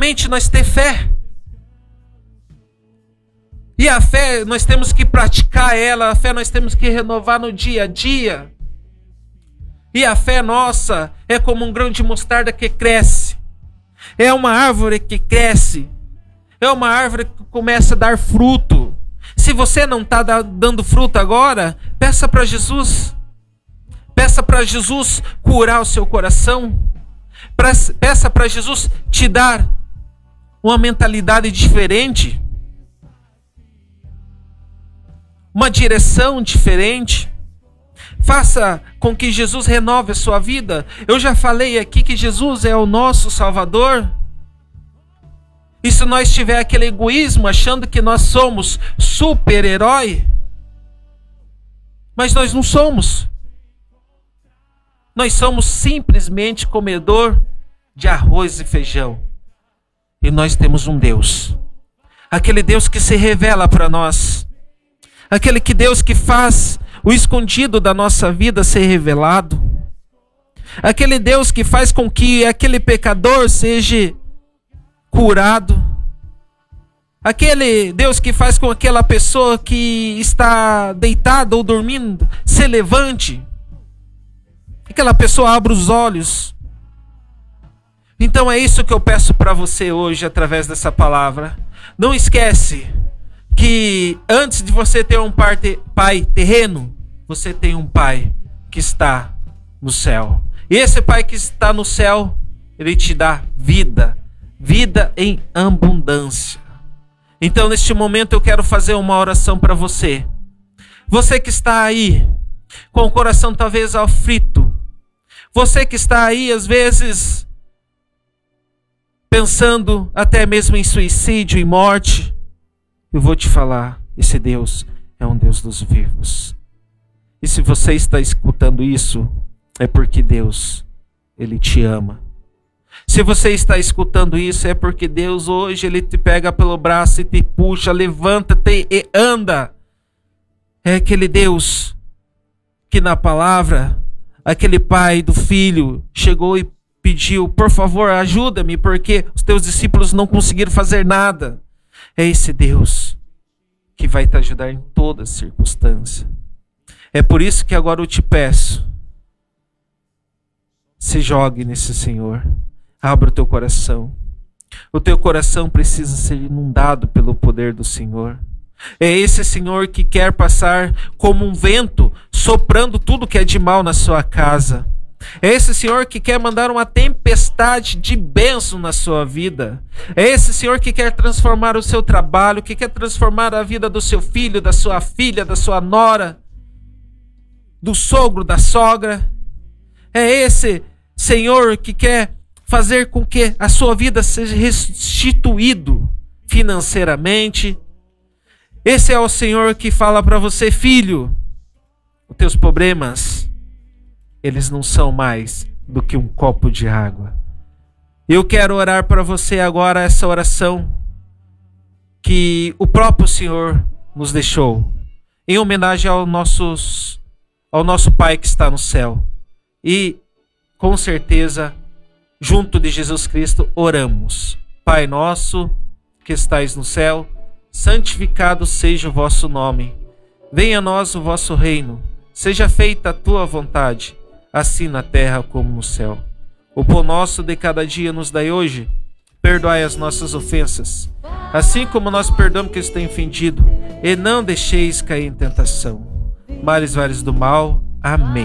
somente nós ter fé. E a fé, nós temos que praticar ela. A fé nós temos que renovar no dia a dia. E a fé nossa é como um grão de mostarda que cresce. É uma árvore que cresce. É uma árvore que começa a dar fruto. Se você não está dando fruto agora, peça para Jesus. Peça para Jesus curar o seu coração. Peça para Jesus te dar uma mentalidade diferente. Uma direção diferente. Faça com que Jesus renove a sua vida. Eu já falei aqui que Jesus é o nosso Salvador. E se nós tiver aquele egoísmo achando que nós somos super-herói, mas nós não somos. Nós somos simplesmente comedor de arroz e feijão. E nós temos um Deus. Aquele Deus que se revela para nós. Aquele Deus que faz o escondido da nossa vida ser revelado. Aquele Deus que faz com que aquele pecador seja curado. Aquele Deus que faz com que aquela pessoa que está deitada ou dormindo se levante. Aquela pessoa abra os olhos. Então é isso que eu peço para você hoje através dessa palavra. Não esquece que antes de você ter um pai terreno, você tem um pai que está no céu. E esse pai que está no céu, ele te dá vida. Vida em abundância. Então neste momento eu quero fazer uma oração para você. Você que está aí com o coração talvez aflito. Você que está aí às vezes pensando até mesmo em suicídio e morte. Eu vou te falar, esse Deus é um Deus dos vivos. E se você está escutando isso, é porque Deus, Ele te ama. Se você está escutando isso, é porque Deus hoje, Ele te pega pelo braço e te puxa, levanta-te e anda. É aquele Deus que na palavra, aquele pai do filho chegou e pediu, por favor, ajuda-me, porque os teus discípulos não conseguiram fazer nada. É esse Deus que vai te ajudar em toda circunstância. É por isso que agora eu te peço, se jogue nesse Senhor. Abra o teu coração. O teu coração precisa ser inundado pelo poder do Senhor. É esse Senhor que quer passar como um vento, soprando tudo que é de mal na sua casa. É esse Senhor que quer mandar uma tempestade de bênção na sua vida. É esse Senhor que quer transformar o seu trabalho, que quer transformar a vida do seu filho, da sua filha, da sua nora, do sogro, da sogra. É esse Senhor que quer fazer com que a sua vida seja restituído financeiramente. Esse é o Senhor que fala para você, filho, os teus problemas, eles não são mais do que um copo de água. Eu quero orar para você agora essa oração que o próprio Senhor nos deixou, em homenagem ao nosso Pai que está no céu. E, com certeza, junto de Jesus Cristo, oramos. Pai nosso, que estais no céu, santificado seja o vosso nome. Venha a nós o vosso reino. Seja feita a tua vontade, assim na terra como no céu. O pão nosso de cada dia nos dai hoje. Perdoai as nossas ofensas, assim como nós perdoamos que tem ofendido. E não deixeis cair em tentação. Males do mal. Amém.